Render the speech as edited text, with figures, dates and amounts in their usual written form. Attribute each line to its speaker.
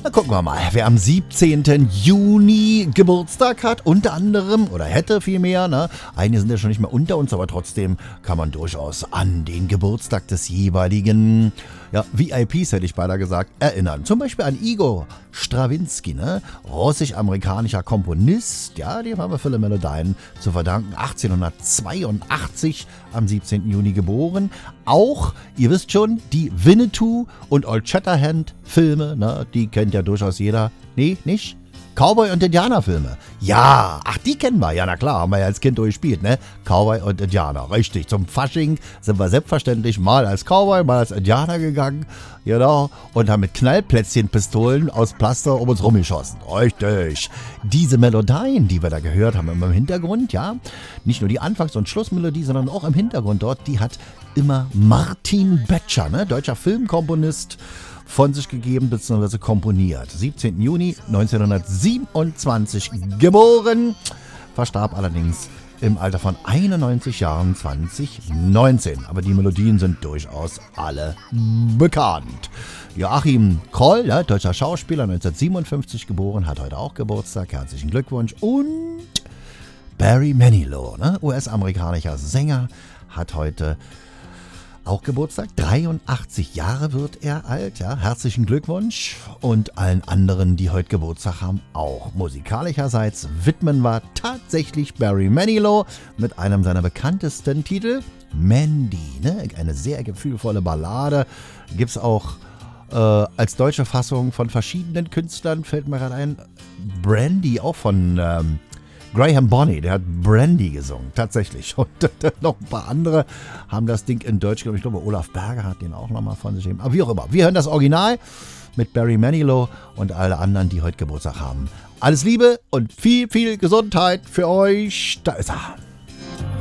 Speaker 1: Na, gucken wir mal, wer am 17. Juni Geburtstag hat, unter anderem, oder hätte vielmehr, ne? Einige sind ja schon nicht mehr unter uns, aber trotzdem kann man durchaus an den Geburtstag des jeweiligen, ja, VIPs, hätte ich beinahe gesagt, erinnern. Zum Beispiel an Igor Strawinski, ne? Russisch-amerikanischer Komponist, ja, dem haben wir viele Melodien zu verdanken. 1882 am 17. Juni geboren. Auch, ihr wisst schon, die Winnetou und Old Shatterhand Filme, ne? Die kennt ja durchaus jeder. Nee, nicht? Cowboy- und Indianer-Filme. Ja, ach, die kennen wir. Ja, na klar, haben wir ja als Kind durchgespielt, ne? Cowboy und Indianer, richtig. Zum Fasching sind wir selbstverständlich mal als Cowboy, mal als Indianer gegangen, genau, und haben mit Knallplätzchenpistolen aus Plaster um uns rumgeschossen. Richtig. Diese Melodien, die wir da gehört haben im Hintergrund, ja, nicht nur die Anfangs- und Schlussmelodie, sondern auch im Hintergrund dort, die hat immer Martin Betscher, ne? Deutscher Filmkomponist, von sich gegeben bzw. komponiert. 17. Juni 1927 geboren, verstarb allerdings im Alter von 91 Jahren 2019. Aber die Melodien sind durchaus alle bekannt. Joachim Kroll, ja, deutscher Schauspieler, 1957 geboren, hat heute auch Geburtstag. Herzlichen Glückwunsch. Und Barry Manilow, ne, US-amerikanischer Sänger, hat heute auch Geburtstag, 83 Jahre wird er alt, ja, herzlichen Glückwunsch und allen anderen, die heute Geburtstag haben, auch. Musikalischerseits widmen wir tatsächlich Barry Manilow mit einem seiner bekanntesten Titel, Mandy, ne? Eine sehr gefühlvolle Ballade, gibt es auch als deutsche Fassung von verschiedenen Künstlern, fällt mir gerade ein, Brandy, auch von Graham Bonney, der hat Brandy gesungen, tatsächlich. Und noch ein paar andere haben das Ding in Deutsch genommen. Ich glaube, Olaf Berger hat den auch nochmal von sich gegeben. Aber wie auch immer, wir hören das Original mit Barry Manilow und alle anderen, die heute Geburtstag haben. Alles Liebe und viel, viel Gesundheit für euch. Da ist er.